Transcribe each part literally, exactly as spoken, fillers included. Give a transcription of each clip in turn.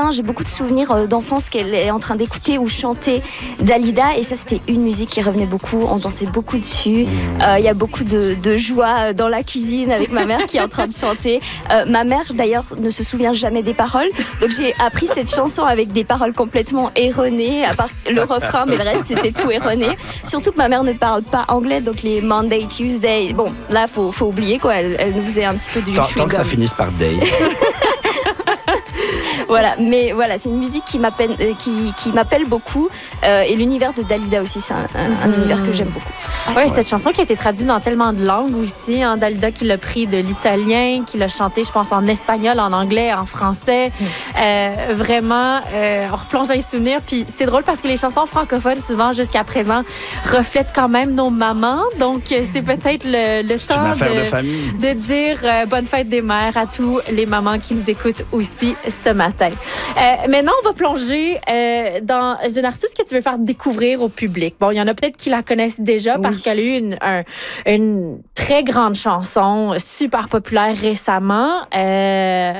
souviens, j'ai beaucoup de souvenirs d'enfance qu'elle est en train d'écouter ou chanter Dalida, et ça c'était une musique qui revenait beaucoup, on dansait beaucoup dessus. Il euh, y a beaucoup de, de joie dans la cuisine avec ma mère qui est en train de chanter. Euh, ma mère d'ailleurs ne se souvient jamais des paroles, donc j'ai appris cette chanson avec des paroles complètement erronées, à part le refrain, mais le reste c'était tout erroné. Surtout que ma mère ne parle pas anglais, donc les Monday, Tuesday, bon là faut, faut oublier quoi, elle, elle nous faisait un petit peu du tant, tant que ça finisse par day. Voilà, mais voilà, c'est une musique qui m'appelle, euh, qui, qui m'appelle beaucoup, euh, et l'univers de Dalida aussi, c'est un, un, un univers que j'aime beaucoup. Ouais, ouais, cette chanson qui a été traduite dans tellement de langues aussi, hein, Dalida qui l'a pris de l'italien, qui l'a chanté, je pense, en espagnol, en anglais, en français. Mm. Euh, vraiment, euh, on replonge dans les souvenirs. Puis c'est drôle parce que les chansons francophones, souvent jusqu'à présent, reflètent quand même nos mamans. Donc c'est peut-être le, le c'est temps une affaire de, de, famille. de dire euh, bonne fête des mères à tous les mamans qui nous écoutent aussi ce matin. Euh, maintenant, on va plonger euh, dans une artiste que tu veux faire découvrir au public. Bon, il y en a peut-être qui la connaissent déjà oui. parce qu'elle a eu une, un, une très grande chanson super populaire récemment euh,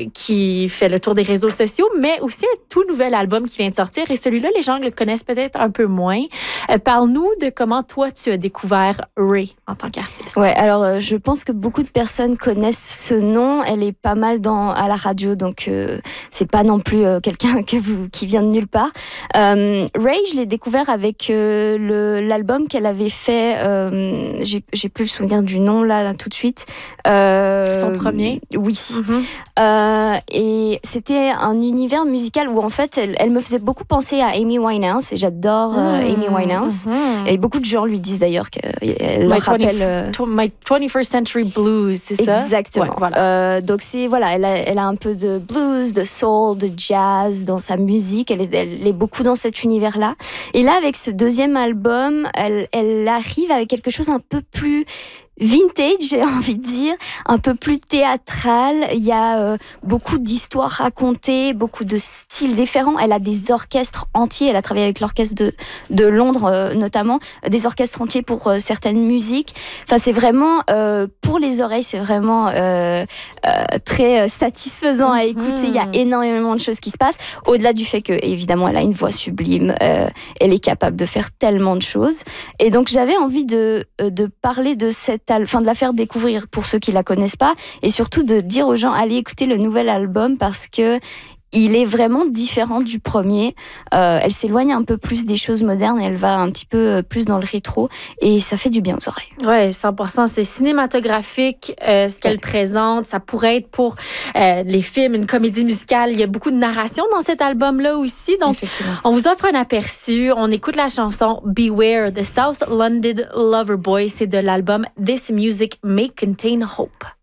qui fait le tour des réseaux sociaux, mais aussi un tout nouvel album qui vient de sortir. Et celui-là, les gens le connaissent peut-être un peu moins. Euh, parle-nous de comment toi, tu as découvert Raye en tant qu'artiste. Ouais, alors euh, je pense que beaucoup de personnes connaissent ce nom. Elle est pas mal dans, à la radio, donc euh, c'est pas non plus euh, quelqu'un que vous, qui vient de nulle part. Euh, Raye, je l'ai découvert avec euh, le, l'album qu'elle avait fait. Euh, j'ai, j'ai plus le souvenir du nom là tout de suite. Euh, Son premier. Oui. Mm-hmm. Euh, et c'était un univers musical où en fait, elle, elle me faisait beaucoup penser à Amy Winehouse, et j'adore euh, mm-hmm. Amy Winehouse. Mm-hmm. Et beaucoup de gens lui disent d'ailleurs qu'elle leur rappelle. Euh... My twenty-first Century Blues, c'est ça? Exactement. Ouais, voilà. Euh, donc c'est voilà, elle a, elle a un peu de blues, de soul, de jazz dans sa musique. Elle est, elle est beaucoup dans cet univers-là. Et là, avec ce deuxième album, elle, elle arrive avec quelque chose un peu plus vintage, j'ai envie de dire, un peu plus théâtral. Il y a euh, beaucoup d'histoires racontées, beaucoup de styles différents. Elle a des orchestres entiers. Elle a travaillé avec l'orchestre de, de Londres, euh, notamment, des orchestres entiers pour euh, certaines musiques. Enfin, c'est vraiment, euh, pour les oreilles, c'est vraiment euh, euh, très satisfaisant à écouter. Il y a énormément de choses qui se passent. Au-delà du fait que, évidemment, elle a une voix sublime. Euh, elle est capable de faire tellement de choses. Et donc, j'avais envie de, de parler de cette Enfin, de la faire découvrir pour ceux qui la connaissent pas, et surtout de dire aux gens allez écouter le nouvel album parce que il est vraiment différent du premier. Euh, elle s'éloigne un peu plus des choses modernes, elle va un petit peu plus dans le rétro, et ça fait du bien aux oreilles. Oui, cent pour cent. C'est cinématographique, euh, ce qu'elle ouais. présente. Ça pourrait être pour euh, les films, une comédie musicale. Il y a beaucoup de narration dans cet album-là aussi. Donc, on vous offre un aperçu. On écoute la chanson Beware, The South London Lover Boy. C'est de l'album This Music May Contain Hope.